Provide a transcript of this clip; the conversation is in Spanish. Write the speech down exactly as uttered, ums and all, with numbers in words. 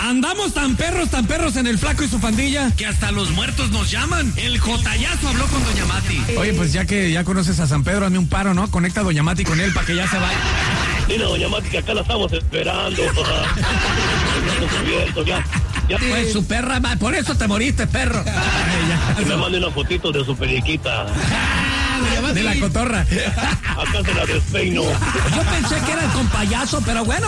Andamos tan perros, tan perros en el Flaco y su pandilla, que hasta los muertos nos llaman. El jotallazo habló con Doña Mati. Oye, pues ya que ya conoces a San Pedro, hazme un paro, ¿no? Conecta a Doña Mati con él para que ya se vaya. Mira, Doña Mati, que acá la estamos esperando. ya, ya. Pues su perra, por eso te moriste, perro. Que me mande una fotito de su periquita. De la cotorra. Acá se la despeino. Yo pensé que era con payaso, pero bueno.